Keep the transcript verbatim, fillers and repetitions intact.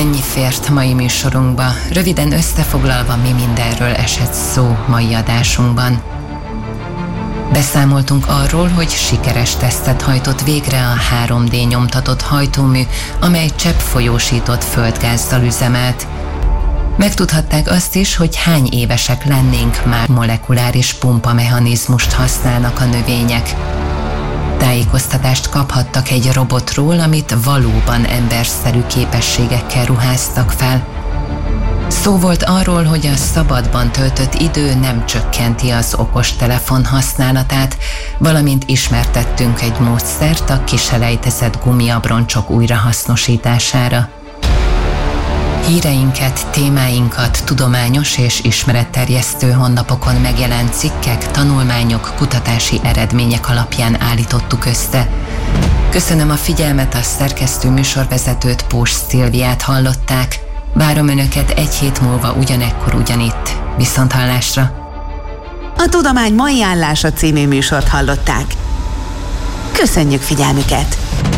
Ennyi fért mai műsorunkba, röviden összefoglalva, mi mindenről esett szó mai adásunkban. Beszámoltunk arról, hogy sikeres tesztet hajtott végre a három dé nyomtatott hajtómű, amely cseppfolyósított földgázzal üzemelt. Megtudhatták azt is, hogy hány évesek lennénk, már molekuláris pumpamechanizmust használnak a növények. Tájékoztatást kaphattak egy robotról, amit valóban emberszerű képességekkel ruháztak fel. Szó volt arról, hogy a szabadban töltött idő nem csökkenti az okostelefon használatát, valamint ismertettünk egy módszert a kiselejtezett gumiabroncsok újrahasznosítására. Híreinket, témáinkat tudományos és ismeretterjesztő honlapokon megjelent cikkek, tanulmányok, kutatási eredmények alapján állítottuk össze. Köszönöm a figyelmet, a szerkesztő műsorvezetőt, Pós Szilviát hallották. Várom Önöket egy hét múlva ugyanekkor ugyanitt. Viszonthallásra! A Tudomány mai állása című műsort hallották. Köszönjük figyelmüket!